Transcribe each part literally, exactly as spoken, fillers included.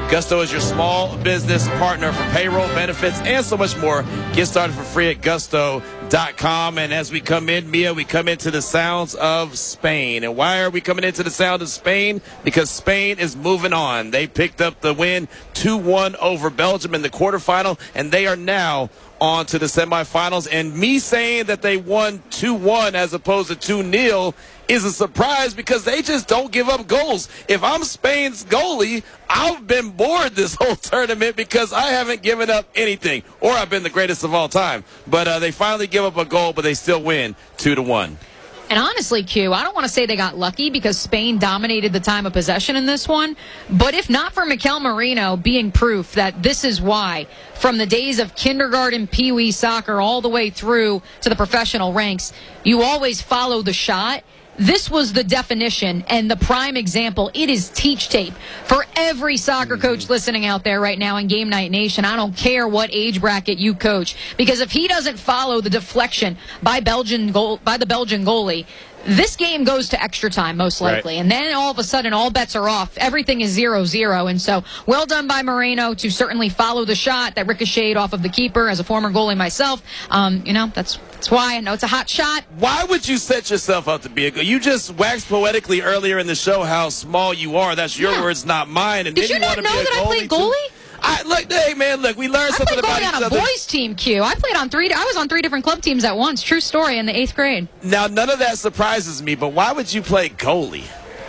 Gusto is your small business partner for payroll, benefits, and so much more. Get started for free at gusto dot com. And as we come in, Mia, we come into the sounds of Spain. And why are we coming into the sound of Spain? Because Spain is moving on. They picked up the win two one over Belgium in the quarterfinal, and they are now on to the semifinals. And me saying that they won two one as opposed to two nil is a surprise because they just don't give up goals. If I'm Spain's goalie, I've been bored this whole tournament because I haven't given up anything, or I've been the greatest of all time. But uh, they finally give up a goal, but they still win two to one. And honestly, Q, I don't want to say they got lucky because Spain dominated the time of possession in this one. But if not for Mikel Merino being proof that this is why, from the days of kindergarten pee-wee soccer all the way through to the professional ranks, you always follow the shot. This was the definition and the prime example. It is teach tape for every soccer coach listening out there right now in Game Night Nation. I don't care what age bracket you coach, because if he doesn't follow the deflection by Belgian goal by the Belgian goalie, this game goes to extra time, most likely. Right. And then all of a sudden, all bets are off. Everything is zero zero. And so, well done by Moreno to certainly follow the shot that ricocheted off of the keeper. As a former goalie myself, um, you know, that's that's why I know it's a hot shot. Why would you set yourself up to be a goalie? You just waxed poetically earlier in the show how small you are. That's your yeah. words, not mine. And Did then you, you not want know to be that a I played goalie? Too? I, look, hey, man, look, we learned I something played about goalie each on a other. boys team, Q. I played on three. I was on three different club teams at once. True story, in the eighth grade. Now, none of that surprises me, but why would you play goalie?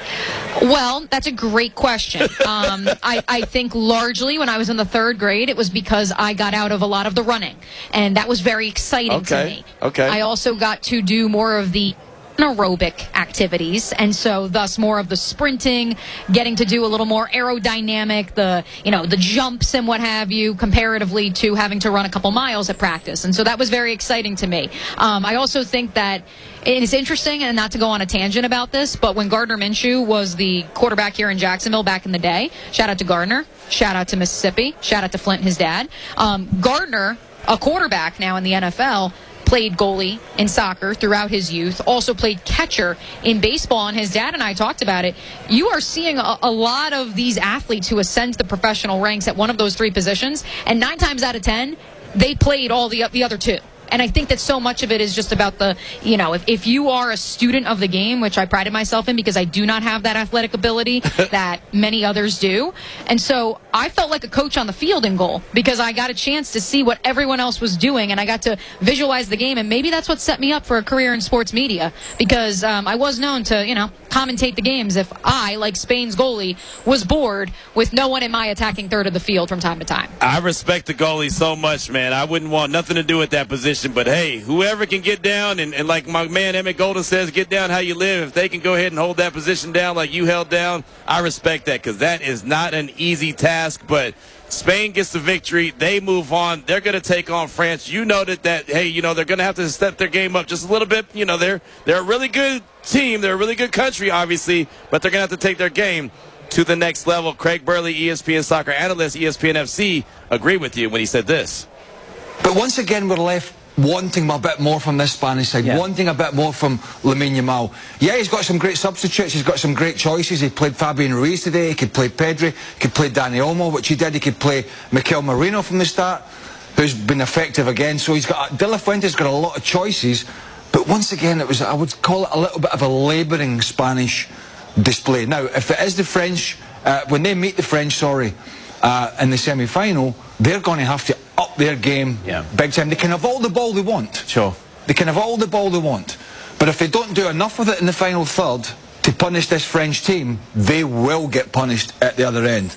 Well, that's a great question. Um, I, I think largely when I was in the third grade, it was because I got out of a lot of the running, and that was very exciting okay. to me. Okay. I also got to do more of the aerobic activities, and so thus more of the sprinting, getting to do a little more aerodynamic, the you know the jumps and what have you, comparatively to having to run a couple miles at practice. And so that was very exciting to me. Um, I also think that it's interesting, and not to go on a tangent about this, but when Gardner Minshew was the quarterback here in Jacksonville back in the day, shout out to Gardner, shout out to Mississippi, shout out to Flint, his dad. Um, Gardner, a quarterback now in the N F L, played goalie in soccer throughout his youth, also played catcher in baseball, and his dad and I talked about it. You are seeing a, a lot of these athletes who ascend to the professional ranks at one of those three positions, and nine times out of ten, they played all the, the other two. And I think that so much of it is just about the, you know, if, if you are a student of the game, which I prided myself in because I do not have that athletic ability that many others do. And so I felt like a coach on the field in goal because I got a chance to see what everyone else was doing, and I got to visualize the game. And maybe that's what set me up for a career in sports media, because um, I was known to, you know, commentate the games if I, like Spain's goalie, was bored with no one in my attacking third of the field from time to time. I respect the goalie so much, man. I wouldn't want nothing to do with that position. But, hey, whoever can get down, and, and like my man Emmett Golden says, get down how you live. If they can go ahead and hold that position down like you held down, I respect that, because that is not an easy task. But Spain gets the victory. They move on. They're going to take on France. You noted that, hey, you know, they're going to have to step their game up just a little bit. You know, they're, they're a really good team. They're a really good country, obviously, but they're going to have to take their game to the next level. Craig Burley, E S P N soccer analyst, E S P N F C, agreed with you when he said this. But once again, we're left wanting a bit more from this Spanish side, yeah. wanting a bit more from Lamine Yamal. Yeah, he's got some great substitutes, he's got some great choices. He played Fabian Ruiz today, he could play Pedri, he could play Dani Olmo, which he did. He could play Mikel Merino from the start, who's been effective again. So he's got, De La Fuente's got a lot of choices, but once again, it was, I would call it a little bit of a labouring Spanish display. Now, if it is the French, uh, when they meet the French, sorry, uh, in the semi-final, they're going to have to up their game yeah. big time. They can have all the ball they want. Sure. They can have all the ball they want. But if they don't do enough with it in the final third to punish this French team, they will get punished at the other end.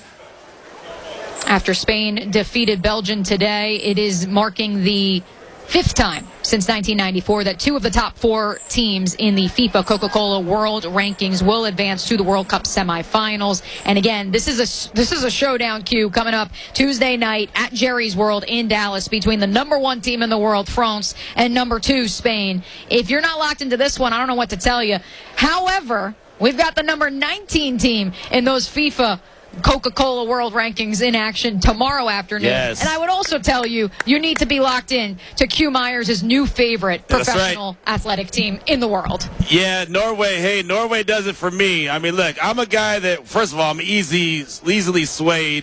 After Spain defeated Belgium today, it is marking the fifth time since nineteen ninety-four that two of the top four teams in the FIFA Coca-Cola World Rankings will advance to the World Cup semifinals. And again, this is a this is a showdown, Q, coming up Tuesday night at Jerry's World in Dallas between the number one team in the world, France, and number two, Spain. If you're not locked into this one, I don't know what to tell you. However, we've got the number nineteen team in those FIFA Coca-Cola World Rankings in action tomorrow afternoon. Yes. And I would also tell you, you need to be locked in to Q Myers' new favorite professional right. athletic team in the world. Yeah, Norway. Hey, Norway does it for me. I mean, look, I'm a guy that, first of all, I'm easy, easily swayed